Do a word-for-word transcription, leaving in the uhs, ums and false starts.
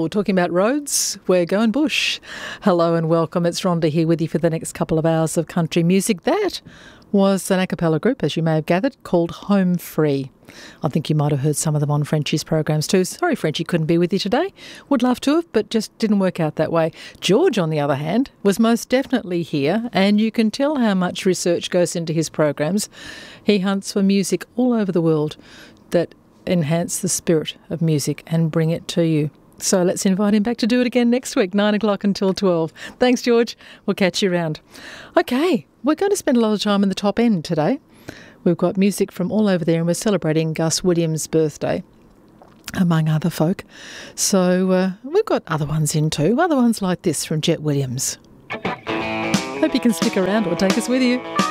Well, talking about roads, we're going bush. Hello and welcome. It's Rhonda here with you for the next couple of hours of country music. That was an a cappella group, as you may have gathered, called Home Free. I think you might have heard some of them on Frenchie's programs too. Sorry, Frenchie couldn't be with you today. Would love to have, but just didn't work out that way. George, on the other hand, was most definitely here, and you can tell how much research goes into his programs. He hunts for music all over the world that enhance the spirit of music and bring it to you. So let's invite him back to do it again next week, nine o'clock until twelve. Thanks, George. We'll catch you around. Okay, we're going to spend a lot of time in the top end today. We've got music from all over there, and we're celebrating Gus Williams' birthday, among other folk. So uh, we've got other ones in too, other ones like this from Jet Williams. Hope you can stick around or take us with you.